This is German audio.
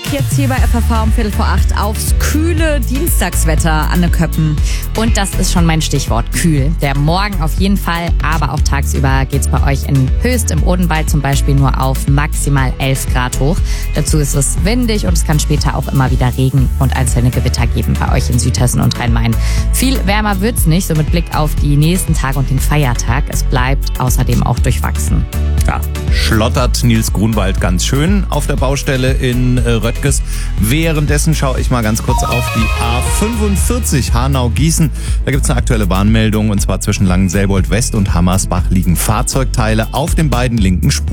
jetzt hier bei FFH um 7:45 aufs kühle Dienstagswetter, Anne Köppen. Und das ist schon mein Stichwort, kühl. Der Morgen auf jeden Fall, aber auch tagsüber geht's bei euch in Höchst im Odenwald zum Beispiel nur auf maximal 11 Grad hoch. Dazu ist es windig und es kann später auch immer wieder Regen und einzelne Gewitter geben bei euch in Südhessen und Rhein-Main. Viel wärmer wird's nicht, so mit Blick auf die nächsten Tage und den Feiertag. Es bleibt außerdem auch durchwachsen. Ja, schlottert Nils Grunwald ganz schön auf der Baustelle in Röttges. Währenddessen schaue ich mal ganz kurz auf die A45 Hanau-Gießen. Da gibt es eine aktuelle Warnmeldung und zwar zwischen Langenselbold West und Hammersbach liegen Fahrzeugteile auf den beiden linken Spuren.